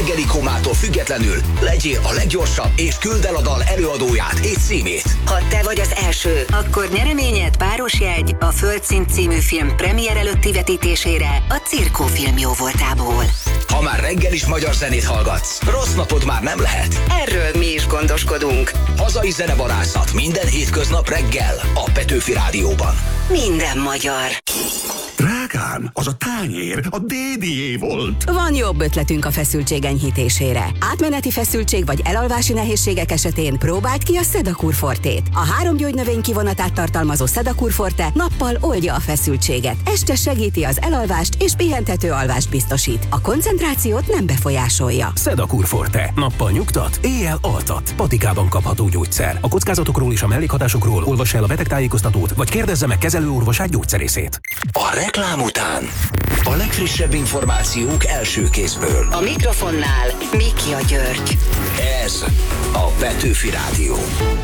reggeli komától függetlenül legyél a leggyorsabb, és küldd el a dal előadóját és címét. Ha te vagy az első, akkor nyereményed páros jegy a Földszint című film premier előtti vetítésére a Cirkó Film jóvoltából. Ha már reggel is magyar zenét hallgatsz, rossz napod már nem lehet. Erről mi is gondoskodunk. Hazai zenevarászat minden hétköznap reggel a Petőfi Rádióban. Minden magyar. Drágám, az a tányér a dédié volt. Van jobb ötletünk a feszültség enyhítésére. Átmeneti feszültség vagy elalvási nehézségek esetén próbáld ki a Sedakur Fortét. A 3 gyógynövény kivonatát tartalmazó Sedakur Forte nappal oldja a feszültséget, este segíti az elalvást és pihentető alvást biztosít. A koncentrációt nem befolyásolja. Sedakur Forte. Nappal nyugtat, éjjel altat. Patikában kapható gyógyszer. A kockázatokról és a mellékhatásokról olvassa el a betegtájékoztatót, vagy kérdezze meg kezelőorvosát, gyógyszerészét. A reklám után a legfrissebb információk első kézből. A mikrofonnál Mikia György. Ez a Petőfi Rádió.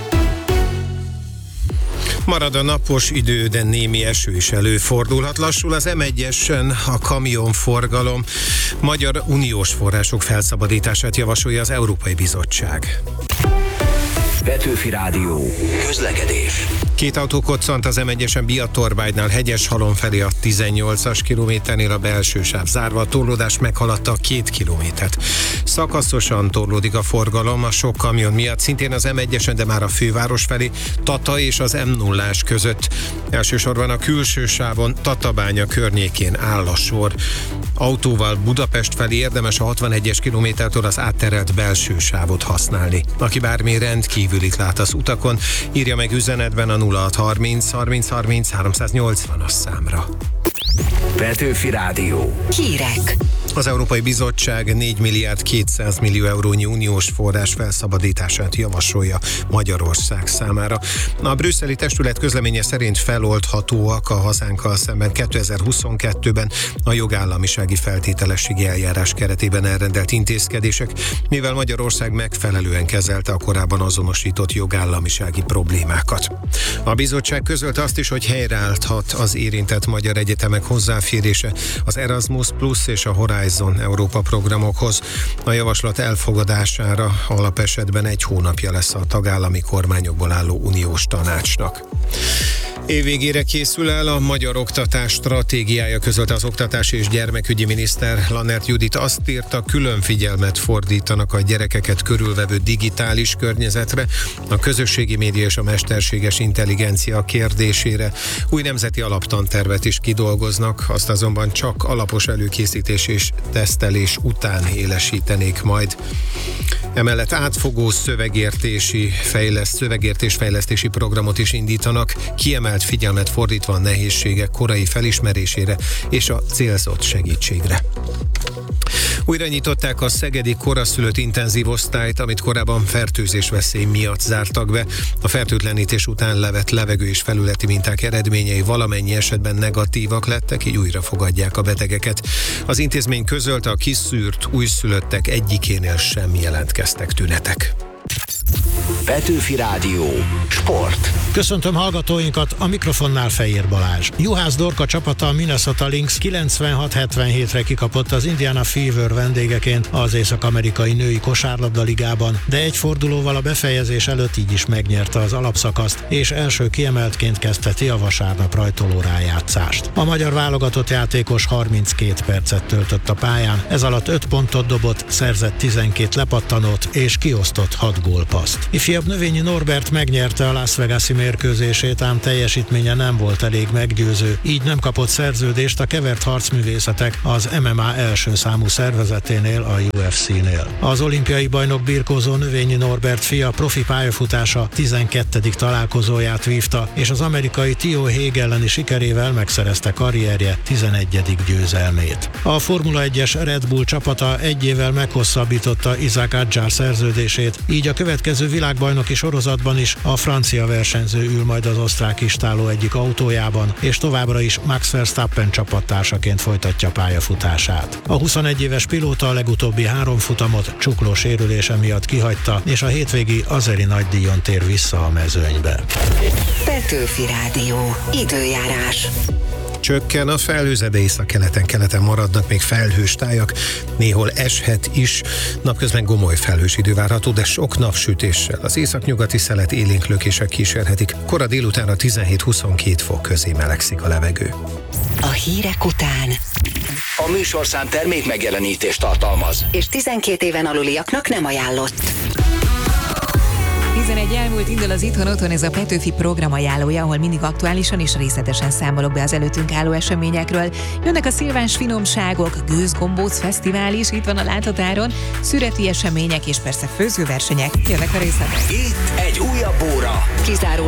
Marad a napos idő, de némi eső is előfordulhat. Lassul az M1-esen a kamionforgalom. Magyar uniós források felszabadítását javasolja az Európai Bizottság. Petőfi Rádió. Közlekedés. 2 autó koccant az M1-esen Biatorbágynál Hegyeshalom felé a 18-as kilométernél, a belső sáv zárva, a torlódás meghaladta a 2 kilométert. Szakaszosan torlódik a forgalom a sok kamion miatt, szintén az M1-esen, de már a főváros felé, Tata és az M0-ás között. Elsősorban a külső sávon, Tatabánya környékén áll a sor. Autóval Budapest felé érdemes a 61-es kilométertől az átterelt belső sávot használni. Aki bármi rendkívülit lát az utakon, írja meg üzenetben a 0630 30 30 380-as számra. Petőfi Rádió. Hírek. Az Európai Bizottság 4 milliárd 200 millió eurónyi uniós forrás felszabadítását javasolja Magyarország számára. A brüsszeli testület közleménye szerint feloldhatóak a hazánkkal szemben 2022-ben a jogállamisági feltételességi eljárás keretében elrendelt intézkedések, mivel Magyarország megfelelően kezelte a korábban azonosított jogállamisági problémákat. A bizottság közölte azt is, hogy helyreállhat az érintett magyar egyetemek hozzáférése az Erasmus Plus és a Horizon Európa programokhoz. A javaslat elfogadására alapesetben 1 hónapja lesz a tagállami kormányokból álló uniós tanácsnak. Évvégére készül el a magyar oktatás stratégiája, közölte az oktatási és gyermekügyi miniszter. Lannert Judit azt írta, külön figyelmet fordítanak a gyerekeket körülvevő digitális környezetre, a közösségi média és a mesterséges intelligencia kérdésére. Új nemzeti alaptantervet is kidolgoznak, azt azonban csak alapos előkészítés és tesztelés után élesítenék majd. Emellett átfogó szövegértés-fejlesztési programot is indítanak, kiemelt figyelmet fordítva a nehézségek korai felismerésére és a célzott segítségre. Újra nyitották a szegedi koraszülött intenzív osztályt, amit korábban fertőzésveszély miatt zártak be. A fertőtlenítés után levett levegő és felületi minták eredményei valamennyi esetben negatívak lettek, így újra fogadják a betegeket. Az intézmény közölte, a kiszűrt újszülöttek egyikénél sem jelentkeztek tünetek. Petőfi Rádió. Sport. Köszöntöm hallgatóinkat, a mikrofonnál Fejér Balázs. Juhász Dorka csapata, a Minnesota Lynx 96-77-re kikapott az Indiana Fever vendégeként az Észak-amerikai női kosárlabda ligában, de egy fordulóval a befejezés előtt így is megnyerte az alapszakaszt, és első kiemeltként kezdheti a vasárnap rajtoló rájátszást. A magyar válogatott játékos 32 percet töltött a pályán, ez alatt 5 pontot dobott, szerzett 12 lepattanót és kiosztott 6 gólpasszt. Ifjabb Növényi Norbert megnyerte a Las Vegas-i mérkőzését, ám teljesítménye nem volt elég meggyőző, így nem kapott szerződést a Kevert Harcművészetek, az MMA első számú szervezeténél, a UFC-nél. Az olimpiai bajnok birkózó Növényi Norbert fia profi pályafutása 12. találkozóját vívta, és az amerikai Tio Hague elleni sikerével megszerezte karrierje 11. győzelmét. A Formula 1-es Red Bull csapata egy évvel meghosszabbította Isaac Adjar szerződését, így a következő világbajnoki sorozatban is a francia versenyző ül majd az osztrák istáló egyik autójában, és továbbra is Max Verstappen csapattársaként folytatja pályafutását. A 21 éves pilóta a legutóbbi 3 futamot csukló sérülése miatt kihagyta, és a hétvégi azeri nagydíjon tér vissza a mezőnybe. Petőfi Rádió. Időjárás. csökken, a felhőzet, de északkeleten maradnak még felhős tájak, néhol eshet is, napközben gomoly felhős idő várható, de sok napsütéssel. Az északnyugati szelet élénk lökések kísérhetik. Kora délutánra 17-22 fok közé melegszik a levegő. A hírek után. A műsorszám termék megjelenítést tartalmaz. És 12 éven aluliaknak nem ajánlott. 11 elmúlt, indul az Itthon Otthon, ez a Petőfi program ajánlója, ahol mindig aktuálisan és részletesen számolok be az előttünk álló eseményekről. Jönnek a szilváns finomságok, gőzgombóc fesztivál is itt van a láthatáron, szüreti események és persze főzőversenyek. Jönnek a részletek. Itt egy újabb óra. Kizárólag